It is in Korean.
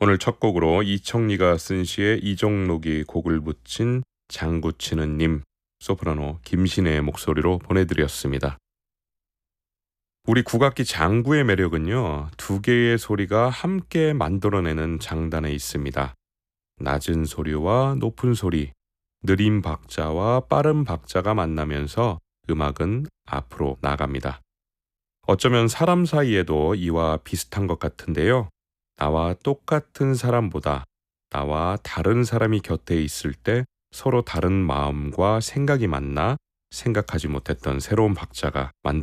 오늘 첫 곡으로 이청리가 쓴 시에 이종록이 곡을 붙인 장구치는 님, 소프라노 김신혜의 목소리로 보내드렸습니다. 우리 국악기 장구의 매력은요, 두 개의 소리가 함께 만들어내는 장단에 있습니다. 낮은 소리와 높은 소리, 느린 박자와 빠른 박자가 만나면서 음악은 앞으로 나갑니다. 어쩌면 사람 사이에도 이와 비슷한 것 같은데요. 나와 똑같은 사람보다 나와 다른 사람이 곁에 있을 때 서로 다른 마음과 생각이 만나 생각하지 못했던 새로운 박자가 만들어집니다.